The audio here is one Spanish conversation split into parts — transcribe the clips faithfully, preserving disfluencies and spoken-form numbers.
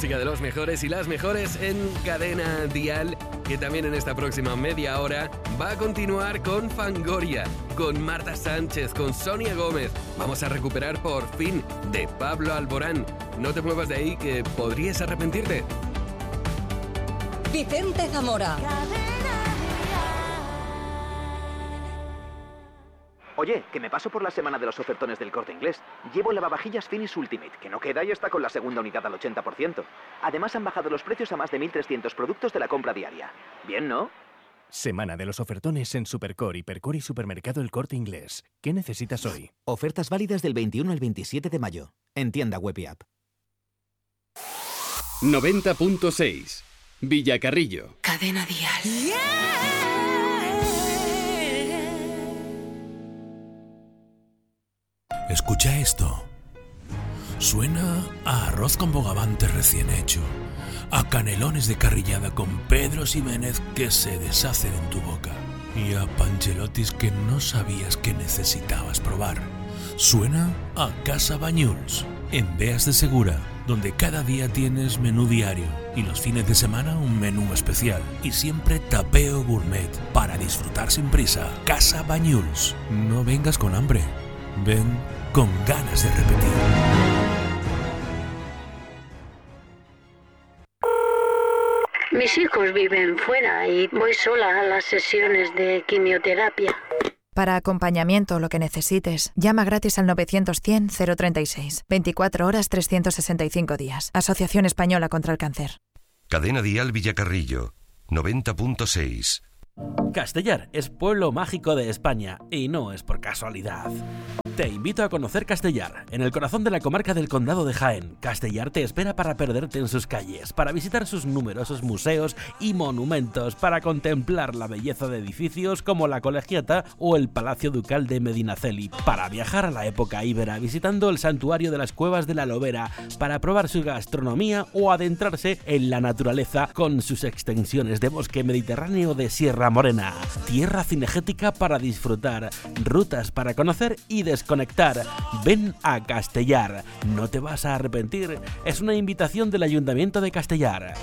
música de los mejores y las mejores en Cadena Dial, que también en esta próxima media hora va a continuar con Fangoria, con Marta Sánchez, con Sonia Gómez. Vamos a recuperar por fin de Pablo Alborán. No te muevas de ahí, que podrías arrepentirte. Vicente Zamora. Oye, que me paso por la semana de los ofertones del Corte Inglés. Llevo el lavavajillas Finish Ultimate, que no queda y está con la segunda unidad al ochenta por ciento. Además han bajado los precios a más de mil trescientos productos de la compra diaria. Bien, ¿no? Semana de los ofertones en Supercore, Hipercore y Supermercado El Corte Inglés. ¿Qué necesitas hoy? Ofertas válidas del veintiuno al veintisiete de mayo. En tienda web y app. noventa punto seis. Villacarrillo. Cadena Dial. Yeah. Escucha esto. Suena a arroz con bogavante recién hecho, a canelones de carrillada con Pedro Ximénez que se deshacen en tu boca y a panchelotis que no sabías que necesitabas probar. Suena a Casa Bañuls, en Beas de Segura, donde cada día tienes menú diario y los fines de semana un menú especial y siempre tapeo gourmet para disfrutar sin prisa. Casa Bañuls. No vengas con hambre, ven con ganas de repetir. Mis hijos viven fuera y voy sola a las sesiones de quimioterapia. Para acompañamiento o lo que necesites, llama gratis al novecientos cien cero treinta y seis. veinticuatro horas, trescientos sesenta y cinco días. Asociación Española contra el Cáncer. Cadena Dial Villacarrillo, noventa punto seis. Castellar es pueblo mágico de España y no es por casualidad. Te invito a conocer Castellar, en el corazón de la comarca del Condado de Jaén. Castellar te espera para perderte en sus calles, para visitar sus numerosos museos y monumentos, para contemplar la belleza de edificios como la Colegiata o el Palacio Ducal de Medinaceli, para viajar a la época íbera visitando el santuario de las Cuevas de la Lobera, para probar su gastronomía o adentrarse en la naturaleza con sus extensiones de bosque mediterráneo de Sierra Morena. Tierra cinegética para disfrutar, rutas para conocer y desconectar. Ven a Castellar, no te vas a arrepentir. Es una invitación del Ayuntamiento de Castellar.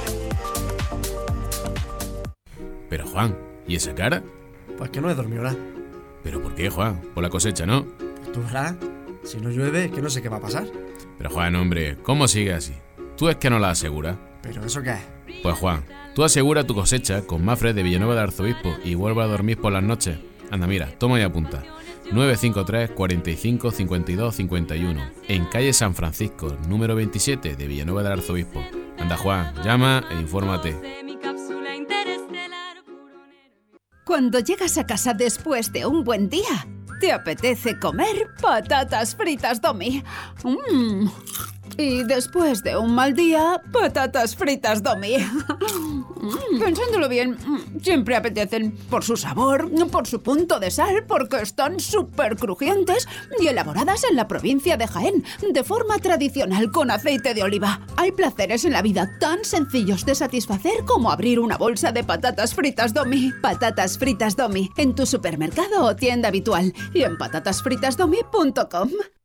Pero Juan, ¿y esa cara? Pues que no he dormido nada. ¿Pero por qué, Juan? Por la cosecha, ¿no? Pues tú verás, si no llueve, que no sé qué va a pasar. Pero Juan, hombre, ¿cómo sigue así? Tú es que no la aseguras. ¿Pero eso qué es? Pues Juan, tú asegura tu cosecha con Mafre de Villanueva de Arzobispo y vuelve a dormir por las noches. Anda, mira, toma y apunta. nueve cinco tres, cuarenta y cinco, cincuenta y dos, cincuenta y uno, en calle San Francisco, número veintisiete de Villanueva del Arzobispo. Anda, Juan, llama e infórmate. Cuando llegas a casa después de un buen día, te apetece comer patatas fritas Domi. Mmm. Y después de un mal día, patatas fritas Domi. Mm, pensándolo bien, siempre apetecen por su sabor, por su punto de sal, porque están súper crujientes y elaboradas en la provincia de Jaén, de forma tradicional con aceite de oliva. Hay placeres en la vida tan sencillos de satisfacer como abrir una bolsa de patatas fritas Domi. Patatas fritas Domi, en tu supermercado o tienda habitual y en patatas fritas domi punto com.